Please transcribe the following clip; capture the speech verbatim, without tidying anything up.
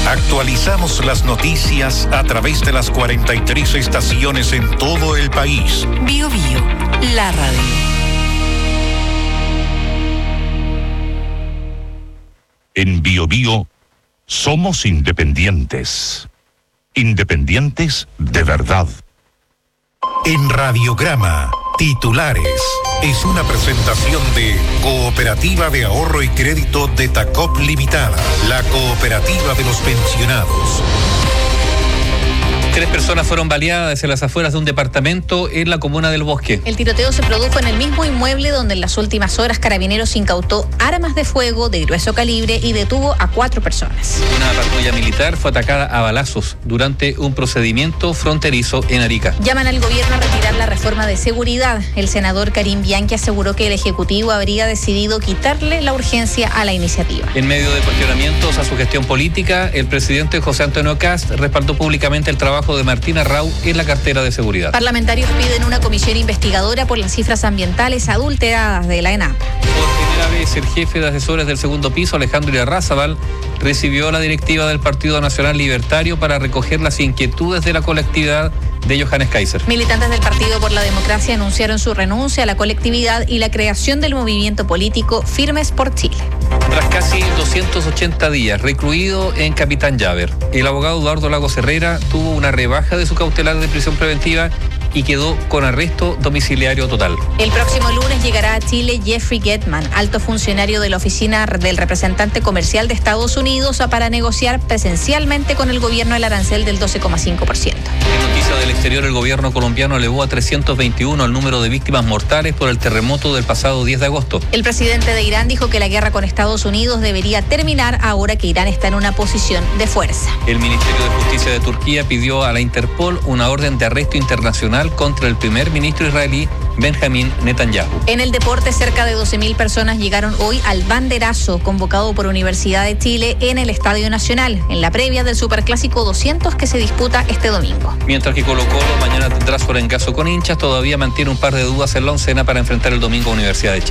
Actualizamos las noticias a través de las cuarenta y tres estaciones en todo el país. Bio Bio, la radio. En Bio Bio somos independientes. Independientes de verdad. En Radiograma, titulares. Es una presentación de Cooperativa de Ahorro y Crédito de Tacop Limitada, la cooperativa de los pensionados. Tres personas fueron baleadas en las afueras de un departamento en la comuna del Bosque. El tiroteo se produjo en el mismo inmueble donde en las últimas horas Carabineros incautó armas de fuego de grueso calibre y detuvo a cuatro personas. Una patrulla militar fue atacada a balazos durante un procedimiento fronterizo en Arica. Llaman al gobierno a retirar la reforma de seguridad. El senador Karim Bianchi aseguró que el Ejecutivo habría decidido quitarle la urgencia a la iniciativa. En medio de cuestionamientos a su gestión política, el presidente José Antonio Kast respaldó públicamente el trabajo de Martina Rau en la cartera de seguridad. Parlamentarios piden una comisión investigadora por las cifras ambientales adulteradas de la ENAP. Por primera vez, el jefe de asesores del segundo piso, Alejandro Irarrázaval, recibió la directiva del Partido Nacional Libertario para recoger las inquietudes de la colectividad de Johannes Kaiser. Militantes del Partido por la Democracia anunciaron su renuncia a la colectividad y la creación del movimiento político Firmes por Chile. Tras casi doscientos ochenta días recluido en Capitán Llaver, el abogado Eduardo Lagos Herrera tuvo una rebaja de su cautelar de prisión preventiva y quedó con arresto domiciliario total. El próximo lunes llegará a Chile Jeffrey Getman, alto funcionario de la oficina del representante comercial de Estados Unidos, para negociar presencialmente con el gobierno el arancel del doce coma cinco por ciento. En noticia del exterior, el gobierno colombiano elevó a trescientos veintiuno el número de víctimas mortales por el terremoto del pasado diez de agosto. El presidente de Irán dijo que la guerra con Estados Unidos debería terminar ahora que Irán está en una posición de fuerza. El Ministerio de Justicia de Turquía pidió a la Interpol una orden de arresto internacional contra el primer ministro israelí Benjamín Netanyahu. En el deporte, cerca de doce mil personas llegaron hoy al banderazo convocado por Universidad de Chile en el Estadio Nacional, en la previa del Superclásico doscientos que se disputa este domingo. Mientras que Colo-Colo mañana tendrá su reengreso con hinchas, todavía mantiene un par de dudas en la oncena para enfrentar el domingo a Universidad de Chile.